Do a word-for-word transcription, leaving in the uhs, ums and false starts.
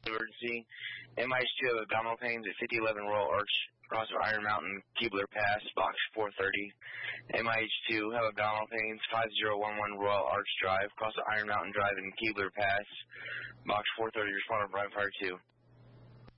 Emergency. M I H two have abdominal pains at fifty eleven Royal Arch, across of Iron Mountain, Keebler Pass, box four thirty. M I H two have abdominal pains, five zero one one Royal Arch Drive, across of Iron Mountain Drive in Keebler Pass, box four thirty, responder Brian Fire two.